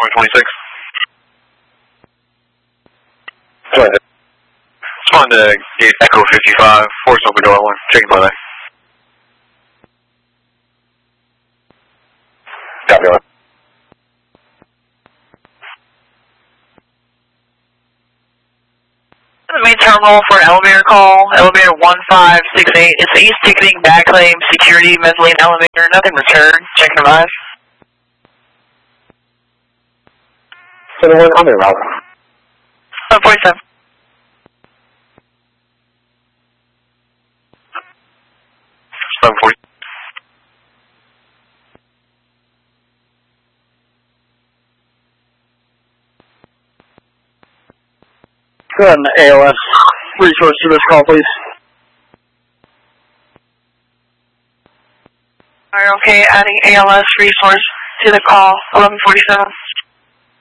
26. Sorry. Respond to gate Echo 55, force open door 1, checking by that. Copy on. The main terminal for an elevator call, elevator 1568. It's East ticketing, back claim, security, mezzanine elevator, nothing returned. Checking the eyes. 71, I'm in route. 747. Go ahead and ALS resource to this call, please. Alright, okay, adding ALS resource to the call, 1147.